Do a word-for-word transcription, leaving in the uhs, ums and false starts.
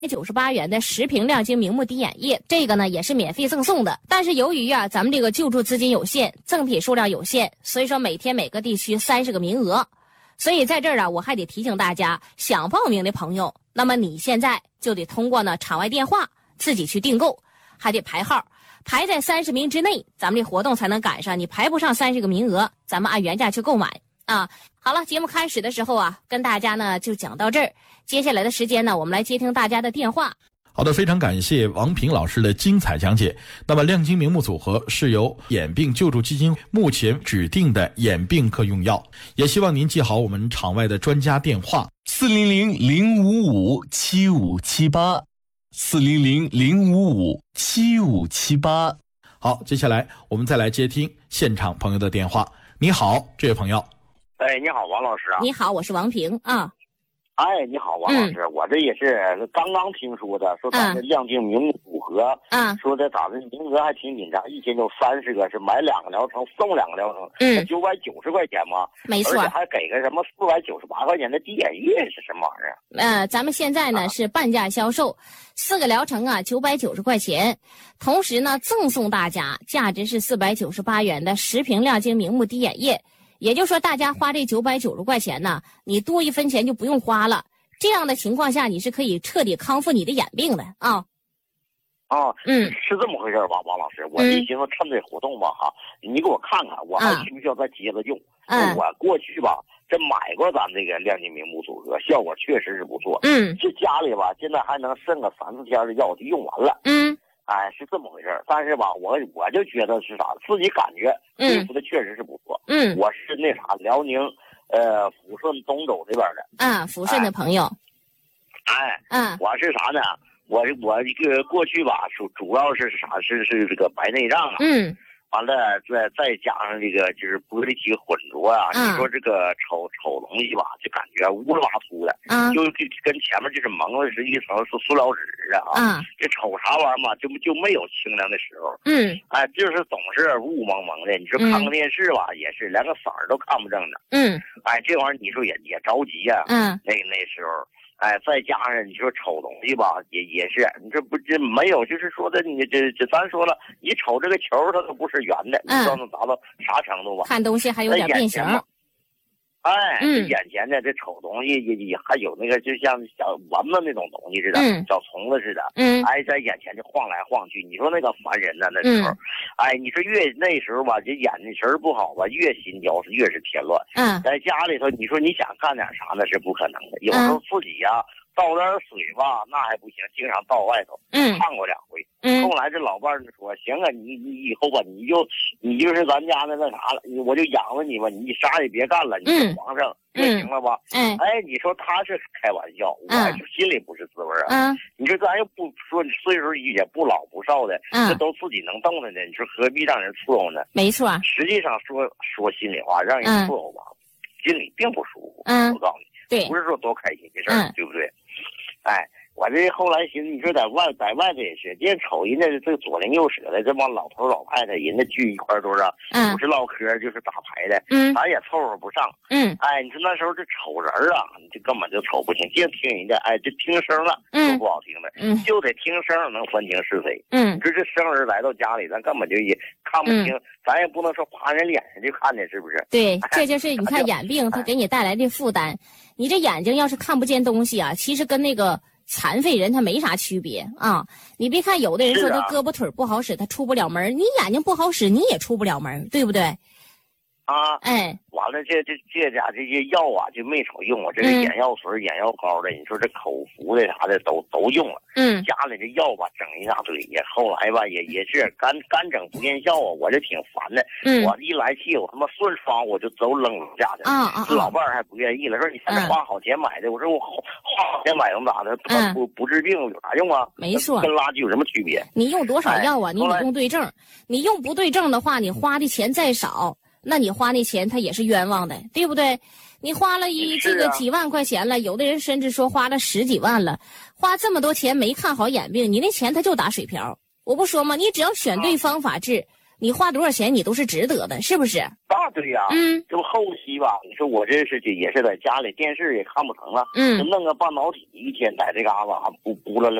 九十八元的十瓶亮晶明目滴眼液，这个呢也是免费赠送的。但是由于啊咱们这个救助资金有限，赠品数量有限，所以说每天每个地区三十个名额。所以在这儿啊，我还得提醒大家，想报名的朋友，那么你现在就得通过呢场外电话自己去订购，还得排号，排在三十名之内，咱们这活动才能赶上。你排不上三十个名额，咱们按原价去购买啊。好了，节目开始的时候啊，跟大家呢就讲到这儿。接下来的时间呢，我们来接听大家的电话。 好的，非常感谢王平老师的精彩讲解。那么亮晶明目组合是由眼病救助基金目前指定的眼病科用药，也希望您记好我们场外的专家电话四零零零五五七五七八四零零零五五七五七八。 好，接下来我们再来接听现场朋友的电话。你好，这位朋友。 哎，你好，王老师啊。 你好，我是王平啊。 哎，你好，王老师，嗯、我这也是刚刚听说的，说咱这亮晶明目组合， 嗯， 说的咱们名额还挺紧张，一天就三十个，是买两个疗程送两个疗程， 嗯， 九百九十块钱嘛， 没错， 而且还给个什么四百九十八块钱的滴眼液是什么玩意儿？ 呃，咱们现在呢、啊、是半价销售，四个疗程啊九百九十块钱，同时呢赠送大家价值是四百九十八元的十瓶亮晶明目滴眼液。也就是说，大家花这九百九十块钱呢，你多一分钱就不用花了。这样的情况下，你是可以彻底康复你的眼病的啊。 啊， 嗯， 是这么回事吧，王老师？我一寻思趁这活动吧，哈，你给我看看，我还需不需要再接着用？ 嗯， 我过去吧，真买过咱这个亮晶明目组合，效果确实是不错。 嗯， 这家里吧，现在还能剩个三四天的药就用完了。 嗯。 哎，是这么回事儿，但是吧，我我就觉得是啥，自己感觉对付的确实是不错。 嗯， 我是那啥，辽宁，呃，抚顺东周这边的。 啊，抚顺的朋友。 哎， 嗯， 我是啥呢？我我这个过去吧，主主要是啥？是是这个白内障啊。 嗯。 完了，再再加上这个就是玻璃体混浊啊， 嗯、 你说这个瞅瞅东西吧，就感觉乌拉秃的， 嗯、 就跟前面就是蒙的是一层是塑料纸的啊， 嗯、 这瞅啥玩意儿嘛，就就没有清凉的时候， 嗯， 哎，就是总是雾蒙蒙的。你说看个电视吧，嗯、也是连个色儿都看不正的， 嗯， 哎，这玩意儿你说也也着急呀、啊， 嗯， 那那时候。哎，再加上你说瞅东西吧，也也是，你这不这没有，就是说的你这这咱说了，你瞅这个球它都不是圆的， 嗯、 你知道能达到啥程度吧？ 看东西还有点变形。 哎， 嗯， 眼前的这瞅东西也也还有那个就像小蚊子那种东西似的， 嗯， 小虫子似的， 嗯， 哎，在眼前就晃来晃去，你说那个烦人呢那时候， 嗯、 哎，你说越那时候吧，这眼睛神不好吧，越心焦是越是添乱， 嗯， 在家里头你说你想干点啥那是不可能的，有时候自己呀、啊。倒点水吧，那还不行，经常到外头， 嗯， 看过两回。 嗯， 后来这老伴儿就说：“行啊，你你以后吧，你就你就是咱家的那啥了，我就养着你吧，你啥也别干了，你是皇上，就、嗯、行了吧？” 嗯， 哎，你说他是开玩笑，我还是心里不是滋味啊。 嗯， 你说咱又不说岁数也不老不少的， 嗯， 这都自己能动的呢，你说何必让人伺候呢？ 没错。 实际上说说心里话，让人伺候吧，嗯、心里并不舒服。 嗯， 我告诉你， 对， 不是说多开心的事儿， 嗯、 对不对？哎，我这后来寻思，你说在外在外头也是，这瞅人家这左邻右舍的这帮老头老太太，人家聚一块都是， 嗯， 不是唠嗑就是打牌的， 嗯， 咱也凑合不上， 嗯， 哎，你说那时候这瞅人啊，你这根本就瞅不清，净听人家，哎，这听声了， 嗯， 说不好听的， 嗯， 就得听声能分清是非， 嗯， 你说这生人来到家里，咱根本就也看不清， 嗯、 咱也不能说爬人脸上就看见，是不是？ 对，这就是你看眼病它给你带来的负担，你这眼睛要是看不见东西啊，其实跟那个。残废人他没啥区别啊！你别看有的人说他胳膊腿不好使，他出不了门，你眼睛不好使，你也出不了门，对不对？ 啊， 哎， 完了，这这这家这些药啊，就没少用啊。这个眼药水、嗯、眼药膏的，你说这口服的啥的都都用了。 嗯， 家里这药吧，整一大堆，也后来吧，也也是干干整不见效啊，我就挺烦的。 嗯， 我一来气，我他妈顺窗我就都扔楼下去了。 啊啊！ 老伴儿还不愿意了，说你还花好钱买的，嗯、我说我花好钱买能咋的？ 嗯， 不不治病有啥用啊？ 没错， 跟垃圾有什么区别？ 你用多少药啊？ 哎、 你得用对症，你用不对症的话，你花的钱再少。那你花那钱他也是冤枉的，对不对？你花了一这个几万块钱了，有的人甚至说花了十几万了，花这么多钱没看好眼病，你那钱他就打水漂。我不说吗？你只要选对方法治， 你花多少钱你都是值得的，是不是？ 啊，对呀、啊， 嗯， 这不后期吧？你说我这是也是在家里，电视也看不成了， 嗯， 就弄个半导体，一天在这嘎达补补了